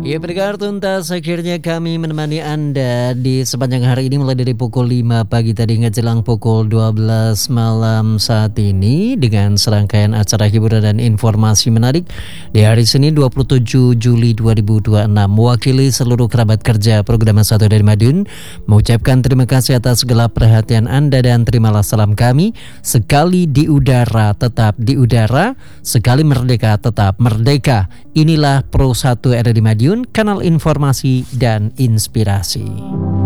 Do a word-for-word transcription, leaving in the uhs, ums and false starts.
Ya, pendengar tuntas, akhirnya kami menemani Anda di sepanjang hari ini mulai dari pukul lima pagi tadi hingga jelang pukul dua belas malam saat ini dengan serangkaian acara hiburan dan informasi menarik di hari Senin dua puluh tujuh Juli dua ribu dua puluh enam. Mewakili seluruh kerabat kerja program satu dari Madiun, mengucapkan terima kasih atas segala perhatian Anda dan terimalah salam kami. Sekali di udara tetap di udara, sekali merdeka tetap merdeka. Inilah Pro satu R R I Madiun, kanal informasi dan inspirasi.